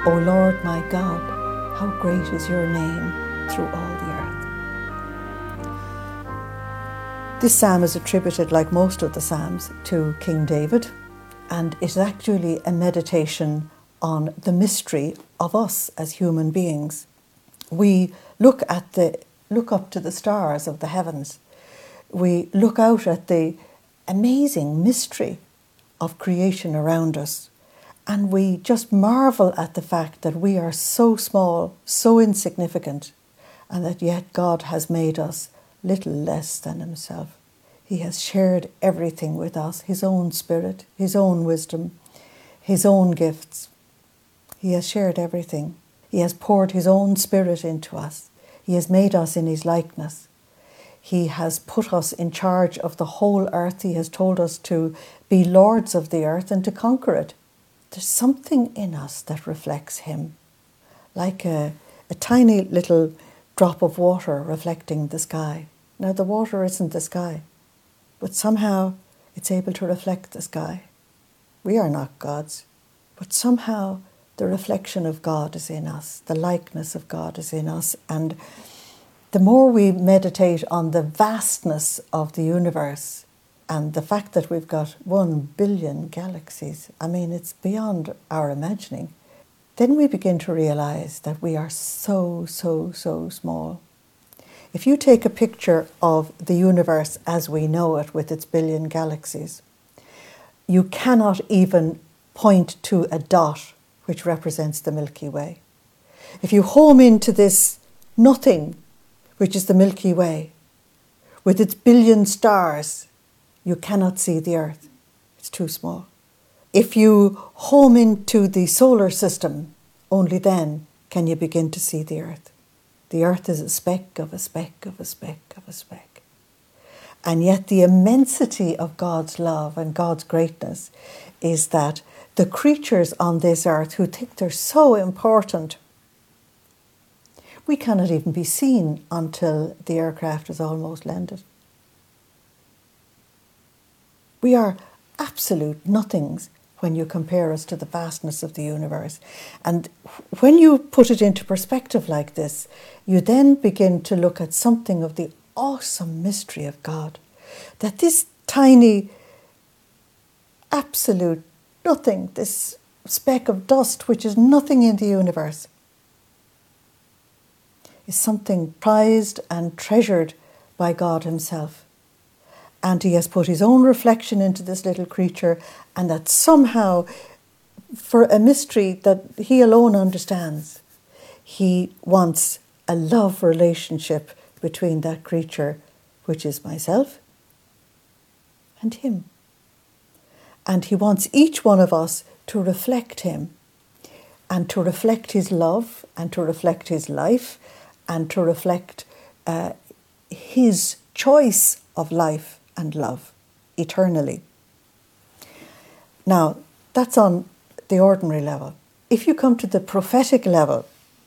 O Lord my God, how great is your name through all the earth. This psalm is attributed, like most of the psalms, to King David, and is actually a meditation on the mystery of us as human beings. We look up to the stars of the heavens. We look out at the amazing mystery of creation around us, and we just marvel at the fact that we are so small, so insignificant, and that yet God has made us little less than himself. He has shared everything with us, his own spirit, his own wisdom, his own gifts. He has shared everything. He has poured his own spirit into us. He has made us in his likeness. He has put us in charge of the whole earth. He has told us to be lords of the earth and to conquer it. There's something in us that reflects him, like a tiny little drop of water reflecting the sky. Now, the water isn't the sky, but somehow it's able to reflect the sky. We are not gods, but somehow the reflection of God is in us, the likeness of God is in us. And the more we meditate on the vastness of the universe and the fact that we've got 1 billion galaxies, I mean, it's beyond our imagining, then we begin to realize that we are so, so, so small. If you take a picture of the universe as we know it with its billion galaxies, you cannot even point to a dot which represents the Milky Way. If you home into this nothing, which is the Milky Way, with its billion stars, you cannot see the Earth. It's too small. If you home into the solar system, only then can you begin to see the Earth. The Earth is a speck of a speck of a speck of a speck. And yet the immensity of God's love and God's greatness is that the creatures on this earth who think they're so important, we cannot even be seen until the aircraft is almost landed. We are absolute nothings when you compare us to the vastness of the universe. And when you put it into perspective like this, you then begin to look at something of the awesome mystery of God. That this tiny, absolute nothing, this speck of dust which is nothing in the universe, is something prized and treasured by God himself. And he has put his own reflection into this little creature, and that somehow, for a mystery that he alone understands, he wants a love relationship between that creature, which is myself, and him. And he wants each one of us to reflect him, and to reflect his love, and to reflect his life, and to reflect his choice of life and love eternally. Now, that's on the ordinary level. If you come to the prophetic level,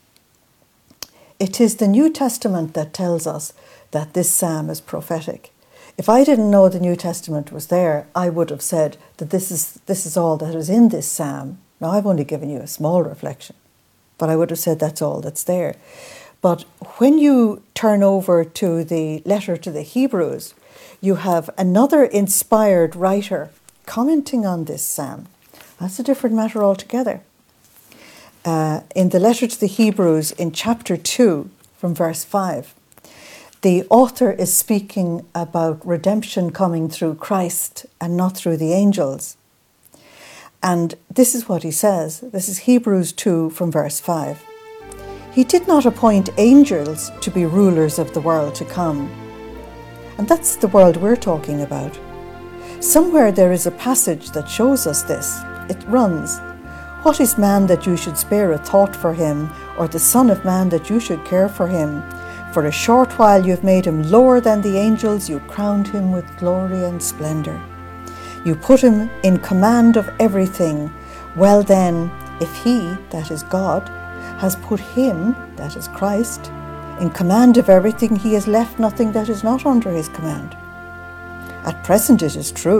it is the New Testament that tells us that this psalm is prophetic. If I didn't know the New Testament was there, I would have said that this is all that is in this psalm. Now, I've only given you a small reflection, but I would have said that's all that's there. But when you turn over to the letter to the Hebrews, you have another inspired writer commenting on this psalm. That's a different matter altogether. In the letter to the Hebrews, in chapter 2, from verse 5, the author is speaking about redemption coming through Christ and not through the angels. And this is what he says. This is Hebrews 2 from verse 5. He did not appoint angels to be rulers of the world to come. And that's the world we're talking about. Somewhere there is a passage that shows us this. It runs, "What is man that you should spare a thought for him, or the son of man that you should care for him? For a short while you have made him lower than the angels, you crowned him with glory and splendor. You put him in command of everything. Well then, if he, that is God, has put him, that is Christ, in command of everything, he has left nothing that is not under his command. At present it is true,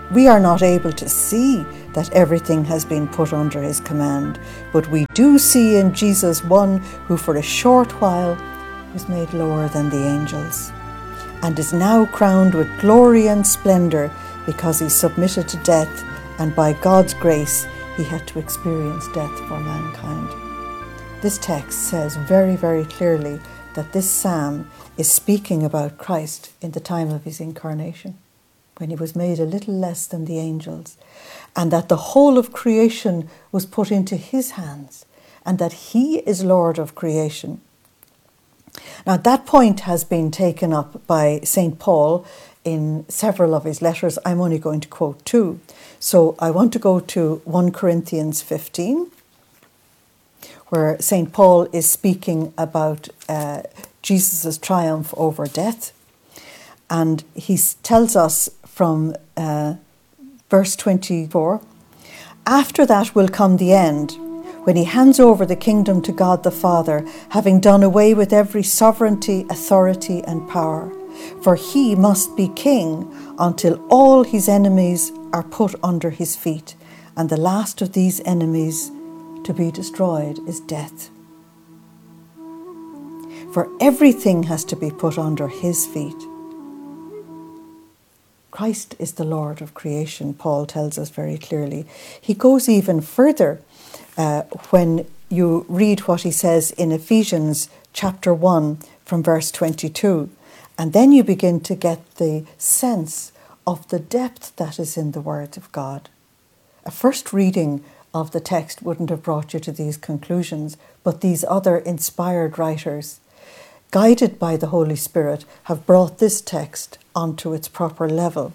We are not able to see that everything has been put under his command, but we do see in Jesus one who for a short while was made lower than the angels, and is now crowned with glory and splendour because he submitted to death, and by God's grace he had to experience death for mankind. This text says very, very clearly that this psalm is speaking about Christ in the time of his incarnation, when he was made a little less than the angels, and that the whole of creation was put into his hands, and that he is Lord of creation. Now, that point has been taken up by St. Paul in several of his letters. I'm only going to quote two. So I want to go to 1 Corinthians 15, where St. Paul is speaking about Jesus' triumph over death. And he tells us from verse 24, "After that will come the end, when he hands over the kingdom to God the Father, having done away with every sovereignty, authority, and power. For he must be king until all his enemies are put under his feet, and the last of these enemies to be destroyed is death. For everything has to be put under his feet." Christ is the Lord of creation, Paul tells us very clearly. He goes even further when you read what he says in Ephesians chapter 1 from verse 22. And then you begin to get the sense of the depth that is in the Word of God. A first reading of the text wouldn't have brought you to these conclusions, but these other inspired writers, guided by the Holy Spirit, have brought this text onto its proper level.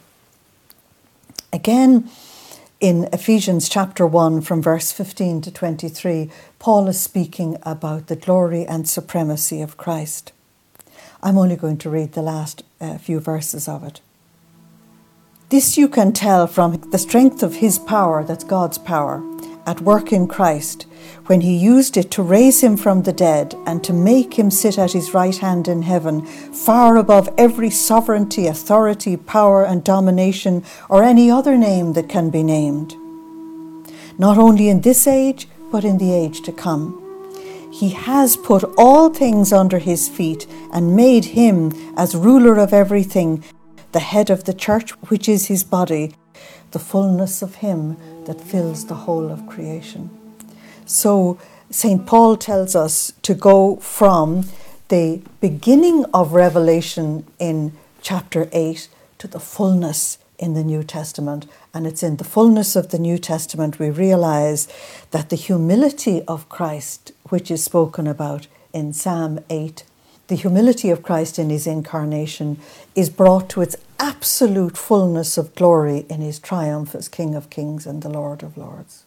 Again, in Ephesians chapter 1 from verse 15 to 23, Paul is speaking about the glory and supremacy of Christ. I'm only going to read the last few verses of it. "This you can tell from the strength of his power," that's God's power, "at work in Christ, when he used it to raise him from the dead and to make him sit at his right hand in heaven, far above every sovereignty, authority, power, and domination, or any other name that can be named. Not only in this age, but in the age to come. He has put all things under his feet and made him as ruler of everything, the head of the church, which is his body, the fullness of him that fills the whole of creation." So St. Paul tells us to go from the beginning of Revelation in chapter 8 to the fullness in the New Testament. And it's in the fullness of the New Testament we realize that the humility of Christ, which is spoken about in Psalm 8, the humility of Christ in his incarnation is brought to its absolute fullness of glory in his triumph as King of Kings and the Lord of Lords.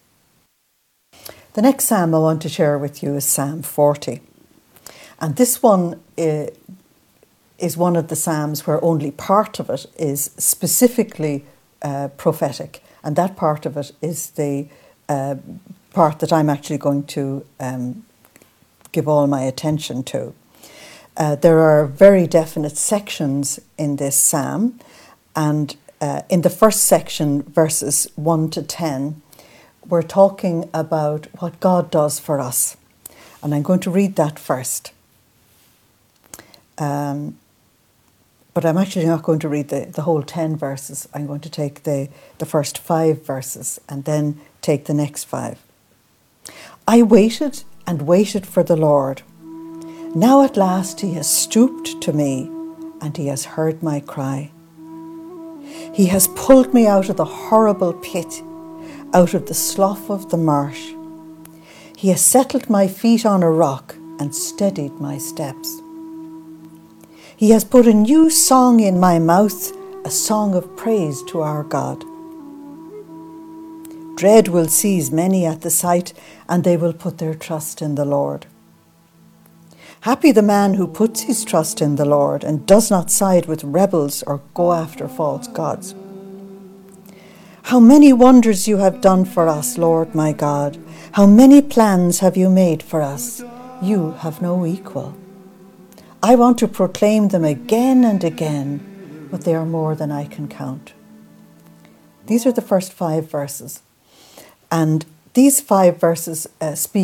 The next psalm I want to share with you is Psalm 40. And this one is one of the psalms where only part of it is specifically prophetic. And that part of it is the part that I'm actually going to give all my attention to. There are very definite sections in this psalm, and in the first section, verses 1 to 10, we're talking about what God does for us. And I'm going to read that first. But I'm actually not going to read the whole 10 verses. I'm going to take the first 5 verses and then take the next 5. "I waited and waited for the Lord. Now at last he has stooped to me and he has heard my cry. He has pulled me out of the horrible pit, out of the slough of the marsh. He has settled my feet on a rock and steadied my steps. He has put a new song in my mouth, a song of praise to our God. Dread will seize many at the sight, and they will put their trust in the Lord. Happy the man who puts his trust in the Lord and does not side with rebels or go after false gods. How many wonders you have done for us, Lord my God. How many plans have you made for us. You have no equal. I want to proclaim them again and again, but they are more than I can count. These are the first 5 verses. And these 5 verses speak